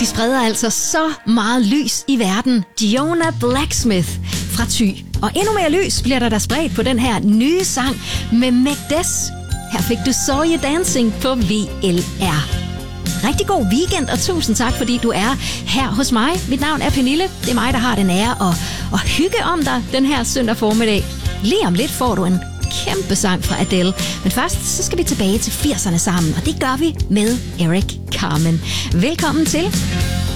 De spreder altså så meget lys i verden. Diona Blacksmith fra Thy. Og endnu mere lys bliver der spredt på den her nye sang med Megdes. Her fik du Saw You Dancing på VLR. Rigtig god weekend, og tusind tak, fordi du er her hos mig. Mit navn er Pernille. Det er mig, der har den ære at hygge om dig den her søndag formiddag. Lige om lidt får du en kæmpe sang fra Adele. Men først så skal vi tilbage til 80'erne sammen, og det gør vi med Eric Carmen. Velkommen til.